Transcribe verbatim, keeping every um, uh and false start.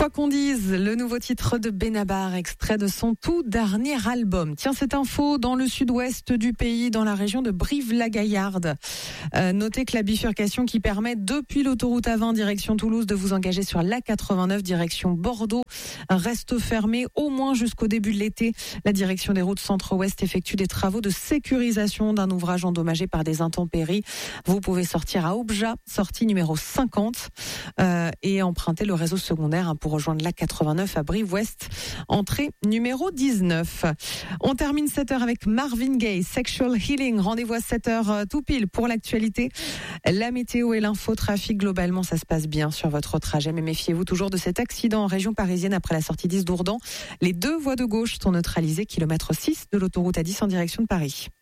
Quoi qu'on dise, le nouveau titre de Benabar, extrait de son tout dernier album. Tiens, cette info dans le sud-ouest du pays, dans la région de Brive-la-Gaillarde. Euh, notez que la bifurcation qui permet depuis l'autoroute A vingt direction Toulouse de vous engager sur l'A quatre-vingt-neuf direction Bordeaux reste fermée au moins jusqu'au début de l'été. La direction des routes centre-ouest effectue des travaux de sécurisation d'un ouvrage endommagé par des intempéries. Vous pouvez sortir à Obja, sortie numéro cinquante, euh, et emprunter le réseau secondaire pour rejoindre l'A quatre-vingt-neuf à Brive-Ouest, entrée numéro dix-neuf. On termine sept heures avec Marvin Gaye, Sexual Healing. Rendez-vous à sept heures tout pile pour l'actualité. La météo et l'infotrafic, globalement, ça se passe bien sur votre trajet, mais méfiez-vous toujours de cet accident en région parisienne après la sortie dix d'Ourdan. Les deux voies de gauche sont neutralisées, kilomètre six de l'autoroute A dix en direction de Paris.